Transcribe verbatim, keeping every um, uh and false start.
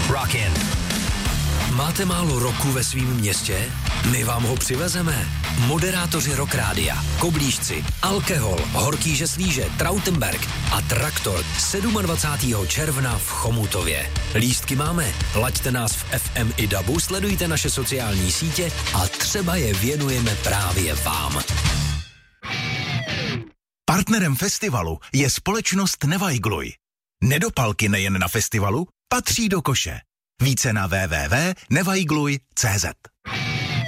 Rockin'. Máte málo roku ve svém městě? My vám ho přivezeme. Moderátoři Rock Rádia, Koblížci, Alkohol, Horký Žeslíže, Trautenberg a Traktor dvacátého sedmého června v Chomutově. Lístky máme, laďte nás v F M i dabu, sledujte naše sociální sítě a třeba je věnujeme právě vám. Partnerem festivalu je společnost Nevajgluj. Nedopalky nejen na festivalu patří do koše. Více na w w w tečka nevajgluj tečka c z.